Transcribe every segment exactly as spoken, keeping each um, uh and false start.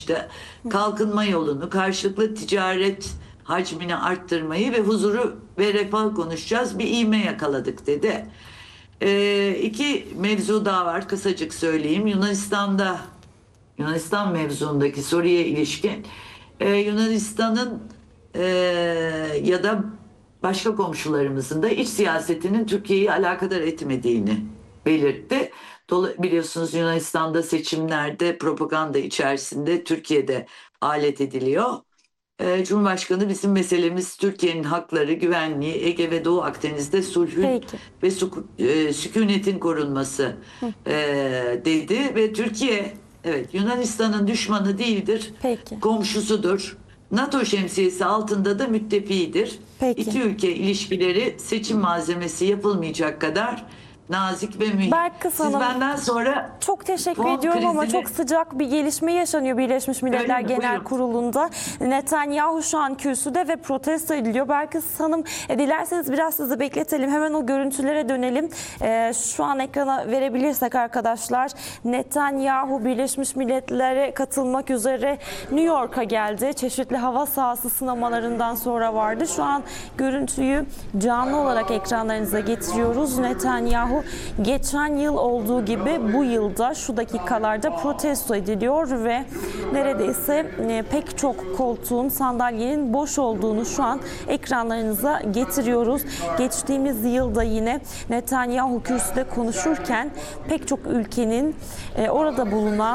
İşte kalkınma yolunu, karşılıklı ticaret hacmini arttırmayı ve huzuru ve refah konuşacağız. Bir ivme yakaladık dedi. Ee, iki mevzu daha var, kısacık söyleyeyim. Yunanistan'da, Yunanistan mevzuundaki soruya ilişkin e, Yunanistan'ın e, ya da başka komşularımızın da iç siyasetinin Türkiye'yi alakadar etmediğini belirtti. Biliyorsunuz Yunanistan'da seçimlerde propaganda içerisinde Türkiye'de alet ediliyor. Ee, Cumhurbaşkanı bizim meselemiz Türkiye'nin hakları, güvenliği, Ege ve Doğu Akdeniz'de sulhün Peki. ve sük- e, sükunetin korunması e, dedi ve Türkiye evet Yunanistan'ın düşmanı değildir, Peki. komşusudur. NATO şemsiyesi altında da müttefiğidir. Peki. İki ülke ilişkileri seçim malzemesi yapılmayacak kadar nazik ve mühim. Belkıs Siz Hanım, benden sonra çok teşekkür fon ediyorum ama krizini- çok sıcak bir gelişme yaşanıyor Birleşmiş Milletler Öyle mi? Genel Buyurun. Kurulu'nda. Netanyahu şu an kürsüde ve protesto ediliyor. Belkıs Hanım, e, dilerseniz biraz sizi bekletelim. Hemen o görüntülere dönelim. E, şu an ekrana verebilirsek arkadaşlar. Netanyahu Birleşmiş Milletler'e katılmak üzere New York'a geldi. Çeşitli hava sahası sınamalarından sonra vardı. Şu an görüntüyü canlı olarak ekranlarınıza getiriyoruz. Netanyahu geçen yıl olduğu gibi bu yılda şu dakikalarda protesto ediliyor ve neredeyse e, pek çok koltuğun, sandalyenin boş olduğunu şu an ekranlarınıza getiriyoruz. Geçtiğimiz yılda yine Netanyahu kürsüde konuşurken pek çok ülkenin e, orada bulunan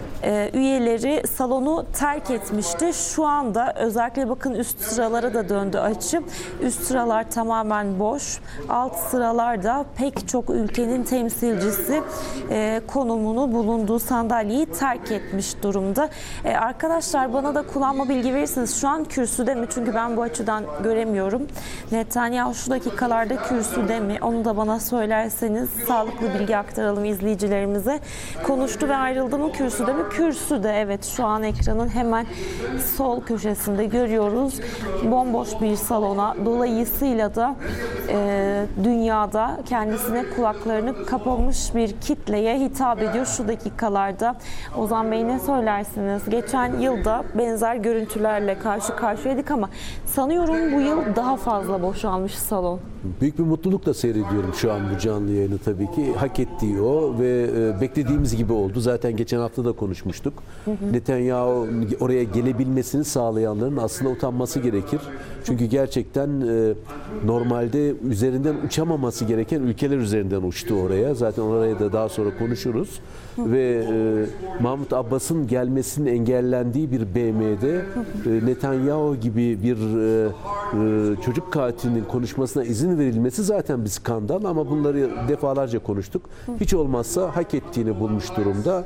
e, üyeleri salonu terk etmişti. Şu anda özellikle bakın üst sıralara da döndü açı. Üst sıralar tamamen boş. Alt sıralarda pek çok ülkenin temsilcisi e, konumunu bulunduğu sandalyeyi terk etmiş durumda. E, arkadaşlar bana da kullanma bilgi verirsiniz. Şu an kürsüde mi? Çünkü ben bu açıdan göremiyorum. Netanyahu şu dakikalarda kürsüde mi? Onu da bana söylerseniz sağlıklı bilgi aktaralım izleyicilerimize. Konuştu ve ayrıldı mı? Kürsüde mi? Kürsüde, evet, şu an ekranın hemen sol köşesinde görüyoruz. Bomboş bir salona. Dolayısıyla da e, dünyada kendisine kulaklarını kapamış bir kitleye hitap ediyor şu dakikalarda. Ozan Bey, ne söylersiniz? Geçen yılda benzer görüntülerle karşı karşıyaydık ama sanıyorum bu yıl daha fazla boşalmış salon. Büyük bir mutlulukla seyrediyorum şu an bu canlı yayını tabii ki. Hak ettiği o ve e, beklediğimiz gibi oldu. Zaten geçen hafta da konuşmuştuk. Hı hı. Netanyahu oraya gelebilmesini sağlayanların aslında utanması gerekir. Çünkü gerçekten e, normalde üzerinden uçamaması gereken ülkeler üzerinden uçtu oraya. Zaten oraya da daha sonra konuşuruz. Hı hı. Ve e, Mahmut Abbas'ın gelmesinin engellendiği bir B M'de e, Netanyahu gibi bir e, e, çocuk katilinin konuşmasına izin verilmesi zaten bir skandal ama bunları defalarca konuştuk. Hiç olmazsa hak ettiğini bulmuş durumda.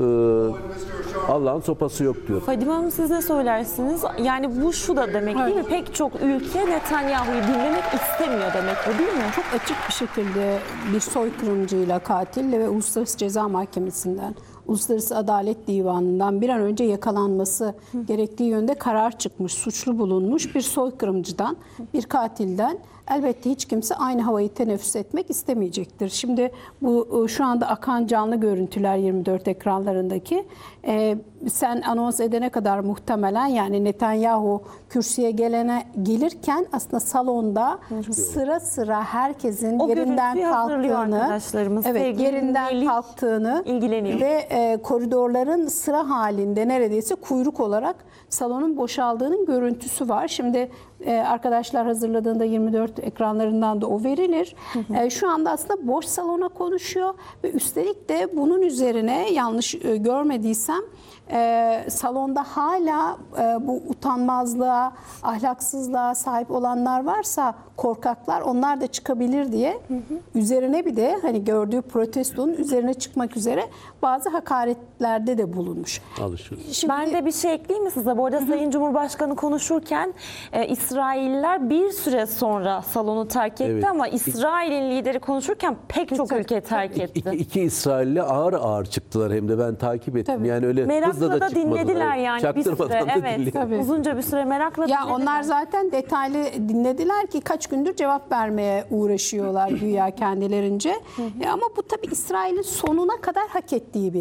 Ee, Allah'ın sopası yok diyor. Fadime Hanım, siz ne söylersiniz? Yani bu şu da demek değil mi? Pek çok ülke Netanyahu'yu dinlemek istemiyor demek bu, değil mi? Çok açık bir şekilde bir soykırımcıyla, katille ve Uluslararası Ceza Mahkemesi'nden, Uluslararası Adalet Divanı'ndan bir an önce yakalanması Hı. gerektiği yönde karar çıkmış, suçlu bulunmuş bir soykırımcıdan, bir katilden elbette hiç kimse aynı havayı teneffüs etmek istemeyecektir. Şimdi bu şu anda akan canlı görüntüler yirmi dört ekranlarındaki e, sen anons edene kadar muhtemelen, yani Netanyahu kürsüye gelene gelirken aslında salonda Hı. sıra sıra herkesin o yerinden kalktığını, evet, yerinden Melih kalktığını ilgileniyor. ve e, koridorların sıra halinde neredeyse kuyruk olarak salonun boşaldığının görüntüsü var. Şimdi e, arkadaşlar hazırladığında yirmi dört ekranlarından da o verilir. Hı hı. E, şu anda aslında boş salona konuşuyor ve üstelik de bunun üzerine, yanlış e, görmediysem, e, salonda hala e, bu utanmazlığa, ahlaksızlığa sahip olanlar varsa, korkaklar, onlar da çıkabilir diye hı hı. üzerine bir de hani gördüğü protestonun üzerine çıkmak üzere bazı hakaretlerde de bulunmuş. Şimdi, ben de bir şey ekleyeyim mi size? Bu arada hı hı. Sayın Cumhurbaşkanı konuşurken e, İsrailliler bir süre sonra salonu terk etti, evet. Ama İsrail'in lideri konuşurken pek çok ülke terk etti. İki, iki İsrailli ağır ağır çıktılar, hem de ben takip ettim. Tabii. Yani öyle merakla hızla da, da çıkmadılar. dinlediler yani bir süre. Evet. Tabii. Uzunca bir süre merakla ya dinlediler. Onlar zaten detaylı dinlediler ki kaç gündür cevap vermeye uğraşıyorlar güya kendilerince. Hı hı. E ama bu tabii İsrail'in sonuna kadar hak ettiği bir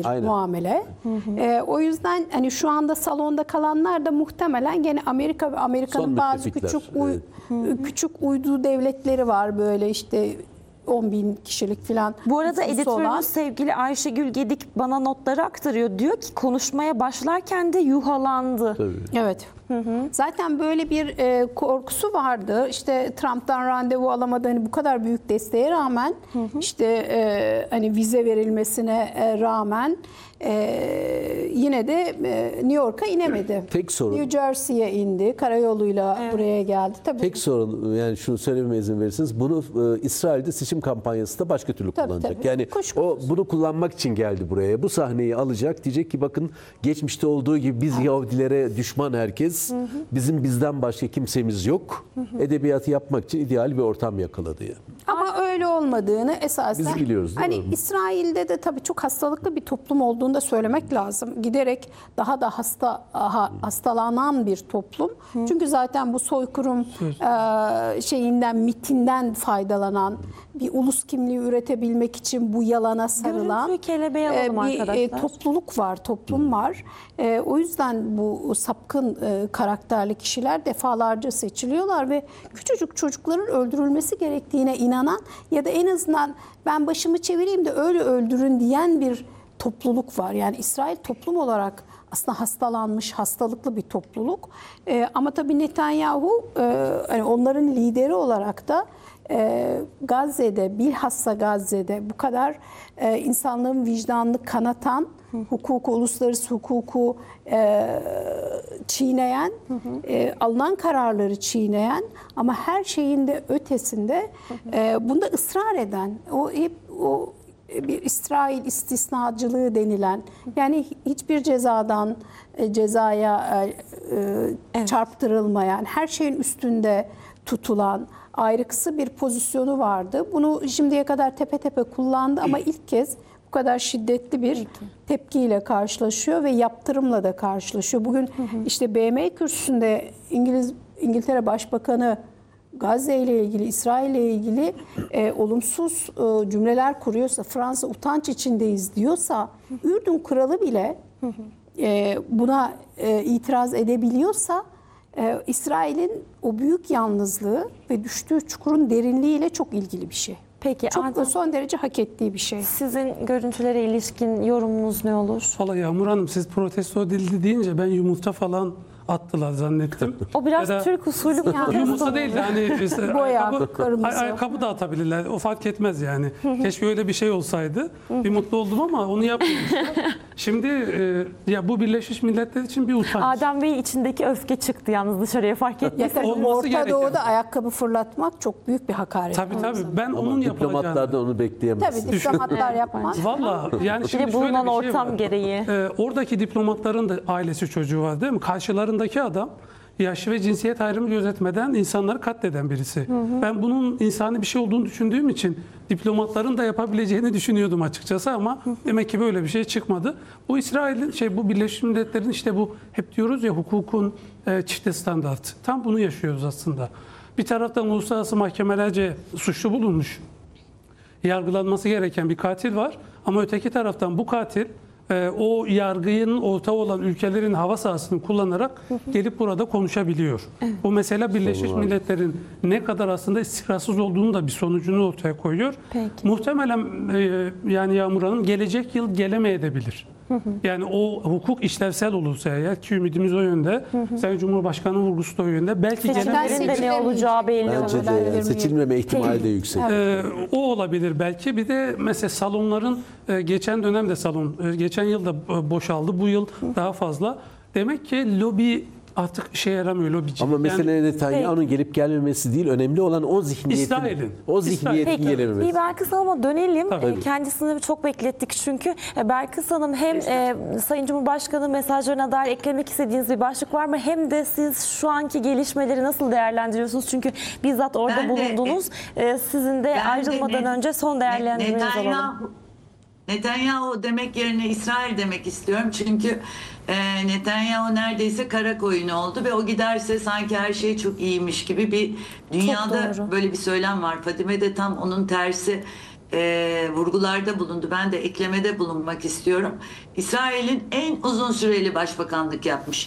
Aynen. muamele. E, o yüzden hani şu anda salonda kalanlar da muhtemelen gene Amerika ve Son Amerika'nın bazı müttefikler, küçük uy- küçük uydu devletleri var, böyle işte on bin kişilik falan. Bu arada nüfusu olan. editörümüz sevgili Ayşegül Gedik bana notları aktarıyor. Diyor ki konuşmaya başlarken de yuhalandı. Tabii. Evet. Zaten böyle bir e, korkusu vardı. İşte Trump'tan randevu alamadı. Hani bu kadar büyük desteğe rağmen, işte e, hani vize verilmesine e, rağmen e, yine de e, New York'a inemedi. Tek sorun- New Jersey'ye indi. Karayoluyla buraya geldi. Tabii. Tek sorun, yani şunu söylememe izin verirseniz, bunu e, İsrail'de seçim kampanyasında başka türlü Tabii, kullanacak. tabii. Yani Kuşkusuz. o bunu kullanmak için geldi buraya. Bu sahneyi alacak, diyecek ki bakın geçmişte olduğu gibi biz Yahudilere düşman herkes, bizim bizden başka kimsemiz yok. Edebiyatı yapmak için ideal bir ortam yakaladı yani. Ama öyle olmadığını esasen Biz biliyoruz, değil hani mi? İsrail'de de tabii çok hastalıklı bir toplum olduğunu da söylemek lazım. Giderek daha da hasta ha- hastalanan bir toplum. Çünkü zaten bu soykırım e, şeyinden, mitinden faydalanan, bir ulus kimliği üretebilmek için bu yalana sarılan Görüntüyü kelebeğe alalım bir arkadaşlar. topluluk var, toplum var. E, o yüzden bu sapkın e, karakterli kişiler defalarca seçiliyorlar ve küçücük çocukların öldürülmesi gerektiğine inanan ya da en azından ben başımı çevireyim de öyle öldürün diyen bir topluluk var. Yani İsrail toplum olarak aslında hastalanmış, hastalıklı bir topluluk. E, ama tabii Netanyahu e, hani onların lideri olarak da e, Gazze'de, bilhassa Gazze'de bu kadar e, insanlığın vicdanını kanatan, hukuku, uluslararası hukuku e, çiğneyen, e, alınan kararları çiğneyen ama her şeyin de ötesinde e, bunda ısrar eden, o hep o bir İsrail istisnacılığı denilen, yani hiçbir cezadan e, cezaya e, e, çarptırılmayan, her şeyin üstünde tutulan ayrıksı bir pozisyonu vardı. Bunu şimdiye kadar tepe tepe kullandı ama ilk kez bu kadar şiddetli bir tepkiyle karşılaşıyor ve yaptırımla da karşılaşıyor. Bugün işte B M kürsüsünde İngiliz İngiltere Başbakanı Gazze ile ilgili, İsrail ile ilgili e, olumsuz e, cümleler kuruyorsa, Fransa utanç içindeyiz diyorsa, Ürdün kralı bile e, buna e, itiraz edebiliyorsa, e, İsrail'in o büyük yalnızlığı ve düştüğü çukurun derinliğiyle çok ilgili bir şey. Peki Çok Adem, son derece hak ettiği bir şey. sizin görüntülere ilişkin yorumunuz ne olur? Valla Yağmur Hanım, siz protesto edildi deyince ben yumurta falan attılar zannettim. O biraz Ya da- Türk usulü protesto. Yumurta değil de hani işte Boya, ayakkabı, kırmızı. ay- ayakkabı da atabilirler. O fark etmez yani. Keşke öyle bir şey olsaydı. Bir mutlu oldum ama onu yapmamışlar. Şimdi e, ya bu Birleşmiş Milletler için bir utanç. Adem Bey'in içindeki öfke çıktı yalnız dışarıya fark Ya ettiniz. tabii Olması Orta gereken. Doğu'da ayakkabı fırlatmak çok büyük bir hakaret. Tabii tabii. Ben Ama onun yapılacağını. diplomatlardan onu bekleyemezsiniz. Tabii diplomatlar yapmaz. Valla yani Bir şimdi de şöyle bulunan bir şey ortam var. gereği. Ee, oradaki diplomatların da ailesi çocuğu var değil mi? Karşılarındaki adam yaş ve cinsiyet ayrımı gözetmeden insanları katleden birisi. Ben bunun insani bir şey olduğunu düşündüğüm için diplomatların da yapabileceğini düşünüyordum açıkçası ama demek ki böyle bir şey çıkmadı. Bu İsrail'in şey bu Birleşmiş Milletler'in işte bu hep diyoruz ya hukukun e, çifte standart. Tam bunu yaşıyoruz aslında. Bir taraftan uluslararası mahkemelerce suçlu bulunmuş, yargılanması gereken bir katil var. Ama öteki taraftan bu katil e, o yargının ortağı olan ülkelerin hava sahasını kullanarak gelip burada konuşabiliyor. Bu mesela Birleşmiş Milletler'in ne kadar aslında istikrarsız olduğunu da bir sonucunu ortaya koyuyor. Peki. Muhtemelen e, yani Yağmur Hanım gelecek yıl gelemeyebilir. Yani o hukuk işlevsel olursa eğer ki ümidimiz o yönde, Sayın Cumhurbaşkanı vurgusu da o yönde. Belki Seçimlerin de ne seçilemeyecek. olacağı belli Bence olur. de yani seçilmeme ihtimali de yüksek. Ee, o olabilir belki. Bir de mesela salonların e, geçen dönemde salon, e, geçen yıl da e, boşaldı. Bu yıl daha fazla. Demek ki lobi artık işe yaramıyor lobici. Ama mesele Netanyahu'nun gelip gelmemesi değil, önemli olan o zihniyetin, İsrail'in. o zihniyetin Peki, gelememesi. bir Belkıs Hanım'a dönelim. Tabii. E, Kendisini çok beklettik çünkü. E, Belkıs Hanım hem e, Sayın Cumhurbaşkanı mesajlarına dair eklemek istediğiniz bir başlık var mı? Hem de siz şu anki gelişmeleri nasıl değerlendiriyorsunuz? Çünkü bizzat orada Ben de- bulundunuz. E, sizin de Ben de ayrılmadan Net- önce son değerlendirmenizi alalım. Netanyahu, Netanyahu demek yerine İsrail demek istiyorum. Çünkü e, Netanyahu neredeyse kara koyun oldu ve o giderse sanki her şey çok iyiymiş gibi bir dünyada doğru. böyle bir söylem var. Fadime de tam onun tersi. e, vurgularda bulundu. Ben de eklemede bulunmak istiyorum. İsrail'in en uzun süreli başbakanlık yapmış.